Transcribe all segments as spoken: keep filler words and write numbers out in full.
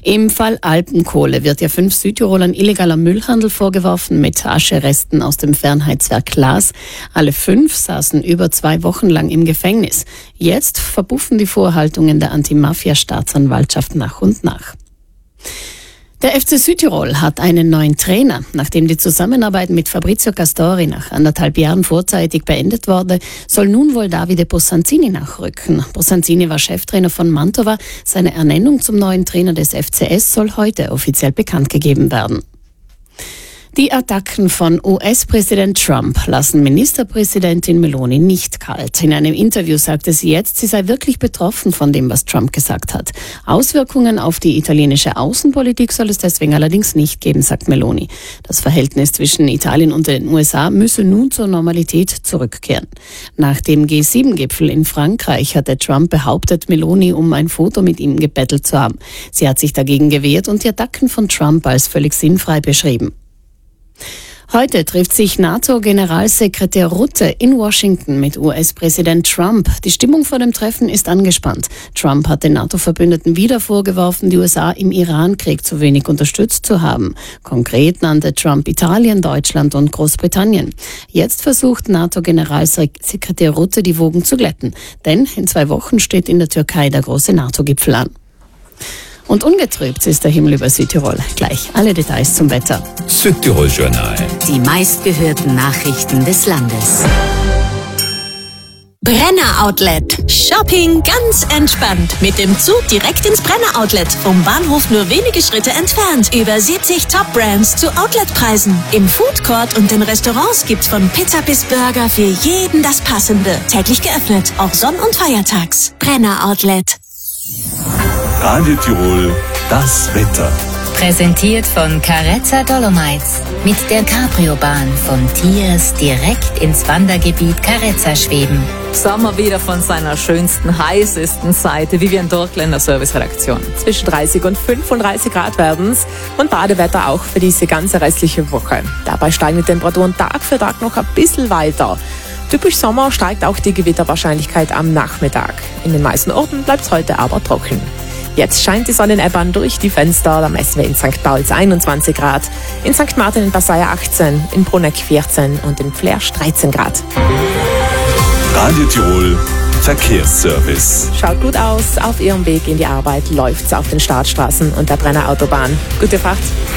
Im Fall Alpenkohle wird ja fünf Südtirolern illegaler Müllhandel vorgeworfen mit Ascheresten aus dem Fernheitswerk Glas. Alle fünf saßen über zwei Wochen lang im Gefängnis. Jetzt verpuffen die Vorhaltungen der Anti-Mafia-Staatsanwaltschaft nach und nach. Der F C Südtirol hat einen neuen Trainer. Nachdem die Zusammenarbeit mit Fabrizio Castori nach anderthalb Jahren vorzeitig beendet wurde, soll nun wohl Davide Bosanzini nachrücken. Bosanzini war Cheftrainer von Mantova. Seine Ernennung zum neuen Trainer des F C S soll heute offiziell bekannt gegeben werden. Die Attacken von U S-Präsident Trump lassen Ministerpräsidentin Meloni nicht kalt. In einem Interview sagte sie jetzt, sie sei wirklich betroffen von dem, was Trump gesagt hat. Auswirkungen auf die italienische Außenpolitik soll es deswegen allerdings nicht geben, sagt Meloni. Das Verhältnis zwischen Italien und den U S A müsse nun zur Normalität zurückkehren. Nach dem G sieben Gipfel in Frankreich hatte Trump behauptet, Meloni um ein Foto mit ihm gebettelt zu haben. Sie hat sich dagegen gewehrt und die Attacken von Trump als völlig sinnfrei beschrieben. Heute trifft sich NATO-Generalsekretär Rutte in Washington mit U S-Präsident Trump. Die Stimmung vor dem Treffen ist angespannt. Trump hat den NATO-Verbündeten wieder vorgeworfen, die U S A im Iran-Krieg zu wenig unterstützt zu haben. Konkret nannte Trump Italien, Deutschland und Großbritannien. Jetzt versucht NATO-Generalsekretär Rutte, die Wogen zu glätten. Denn in zwei Wochen steht in der Türkei der große NATO-Gipfel an. Und ungetrübt ist der Himmel über Südtirol. Gleich alle Details zum Wetter. Südtirol-Journal. Die meistgehörten Nachrichten des Landes. Brenner Outlet. Shopping ganz entspannt. Mit dem Zug direkt ins Brenner Outlet. Vom Bahnhof nur wenige Schritte entfernt. Über siebzig Top-Brands zu Outletpreisen. Im Food Court und den Restaurants gibt's von Pizza bis Burger für jeden das Passende. Täglich geöffnet, auch Sonn- und Feiertags. Brenner Outlet. Radio Tirol, das Wetter. Präsentiert von Carezza Dolomites. Mit der Cabrio-Bahn von Tiers direkt ins Wandergebiet Carezza schweben. Sommer wieder von seiner schönsten, heißesten Seite. Vivian Dorkler in der Serviceredaktion. Zwischen dreißig und fünfunddreißig Grad werden's und Badewetter auch für diese ganze restliche Woche. Dabei steigen die Temperaturen Tag für Tag noch ein bisschen weiter. Typisch Sommer steigt auch die Gewitterwahrscheinlichkeit am Nachmittag. In den meisten Orten bleibt's heute aber trocken. Jetzt scheint die Sonne in Ebbern durch die Fenster. Da messen wir in Sankt Pauls einundzwanzig Grad, in Sankt Martin in Passaia achtzehn, in Bruneck vierzehn und in Flersch dreizehn Grad. Radio Tirol Verkehrsservice. Schaut gut aus. Auf Ihrem Weg in die Arbeit läuft's auf den Startstraßen und der Brenner Autobahn. Gute Fahrt.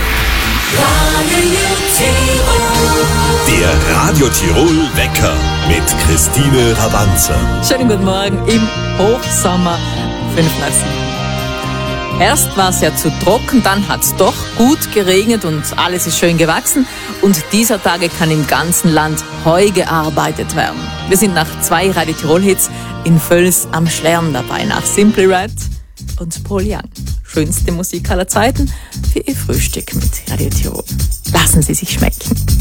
Der Radio Tirol Wecker mit Christine Rabanzer. Schönen guten Morgen im Hochsommer. Fünf nach sieben. Erst war es ja zu trocken, dann hat es doch gut geregnet und alles ist schön gewachsen. Und dieser Tage kann im ganzen Land Heu gearbeitet werden. Wir sind nach zwei Radio Tirol-Hits in Völs am Schlern dabei, nach Simply Red und Paul Young. Schönste Musik aller Zeiten für Ihr Frühstück mit Radio Tirol. Lassen Sie sich schmecken.